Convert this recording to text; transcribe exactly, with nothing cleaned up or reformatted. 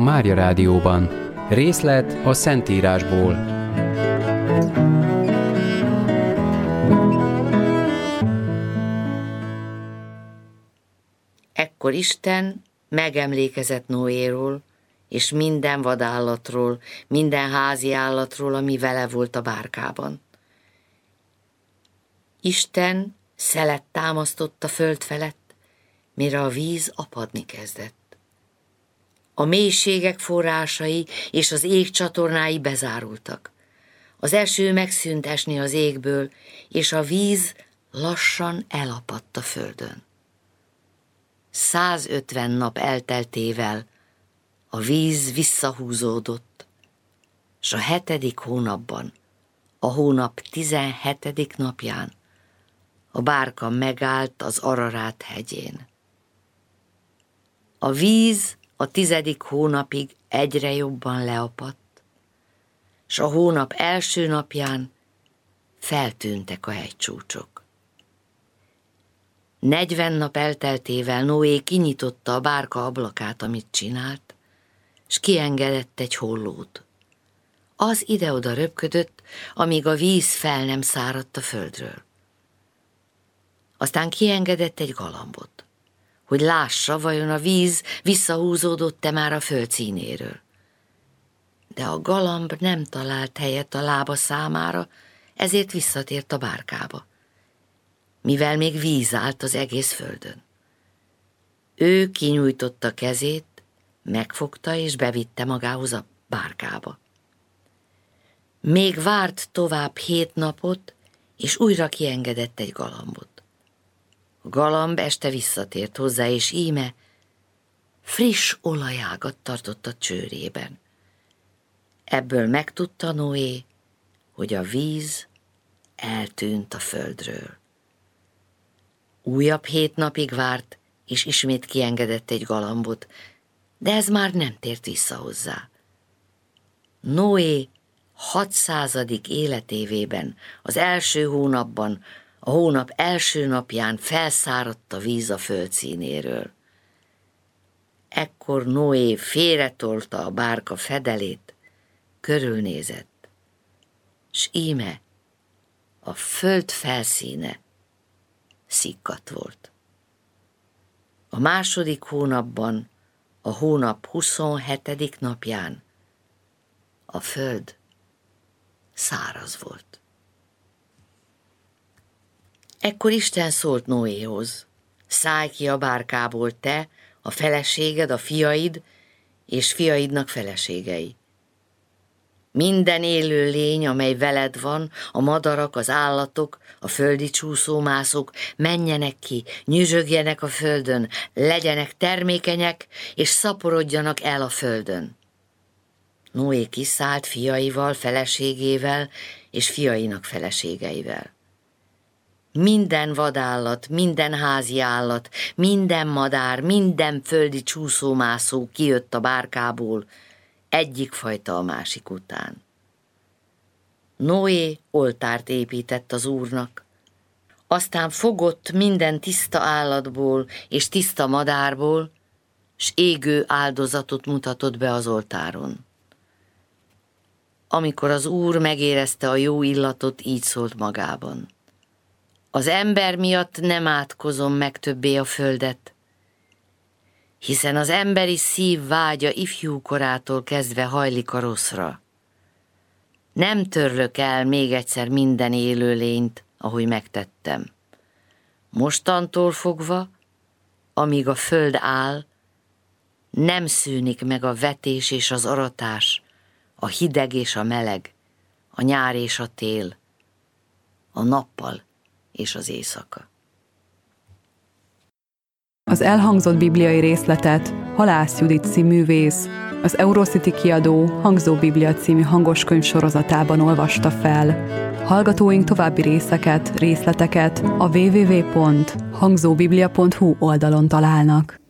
Mária Rádióban. Részlet a Szentírásból. Ekkor Isten megemlékezett Noéról, és minden vadállatról, minden házi állatról, ami vele volt a bárkában. Isten szelet támasztott a föld felett, mire a víz apadni kezdett. A mélységek forrásai és az ég csatornái bezárultak. Az eső megszűnt esni az égből, és a víz lassan elapadt a földön. százötven nap elteltével a víz visszahúzódott, s a hetedik hónapban, a hónap tizenhetedik napján a bárka megállt az Ararát hegyén. A víz a tizedik hónapig egyre jobban leapadt, s a hónap első napján feltűntek a hegycsúcsok. Negyven nap elteltével Noé kinyitotta a bárka ablakát, amit csinált, s kiengedett egy hollót. Az ide-oda röpködött, amíg a víz fel nem száradt a földről. Aztán kiengedett egy galambot, hogy lássa, vajon a víz visszahúzódott-e már a föld színéről. De a galamb nem talált helyet a lába számára, ezért visszatért a bárkába, mivel még víz állt az egész földön. Ő kinyújtotta kezét, megfogta és bevitte magához a bárkába. Még várt tovább hét napot, és újra kiengedett egy galambot. A galamb este visszatért hozzá, és íme friss olajágat tartott a csőrében. Ebből megtudta Noé, hogy a víz eltűnt a földről. Újabb hét napig várt, és ismét kiengedett egy galambot, de ez már nem tért vissza hozzá. Noé hatszázadik életévében, az első hónapban, a hónap első napján felszáradt a víz a föld színéről. Ekkor Noé félretolta a bárka fedelét, körülnézett, s íme a föld felszíne szikkadt volt. A második hónapban, a hónap huszonhetedik napján a föld száraz volt. Ekkor Isten szólt Noéhoz: szállj ki a bárkából te, a feleséged, a fiaid és fiaidnak feleségei. Minden élő lény, amely veled van, a madarak, az állatok, a földi csúszómászók, menjenek ki, nyüzsögjenek a földön, legyenek termékenyek, és szaporodjanak el a földön. Noé kiszállt fiaival, feleségével és fiainak feleségeivel. Minden vadállat, minden házi állat, minden madár, minden földi csúszómászó kijött a bárkából, egyik fajta a másik után. Noé oltárt épített az Úrnak, aztán fogott minden tiszta állatból és tiszta madárból, s égő áldozatot mutatott be az oltáron. Amikor az Úr megérezte a jó illatot, így szólt magában: az ember miatt nem átkozom meg többé a földet, hiszen az emberi szív vágya ifjúkorától kezdve hajlik a rosszra. Nem törlök el még egyszer minden élőlényt, ahogy megtettem. Mostantól fogva, amíg a föld áll, nem szűnik meg a vetés és az aratás, a hideg és a meleg, a nyár és a tél, a nappal és az éjszaka. Az elhangzott bibliai részletet Halász Judit cíművész, az Eurocity kiadó Hangzó Biblia című hangoskönyv sorozatában olvasta fel. Hallgatóink további részeket, részleteket a double-u double-u double-u pont hangzóbiblia pont hu oldalon találnak.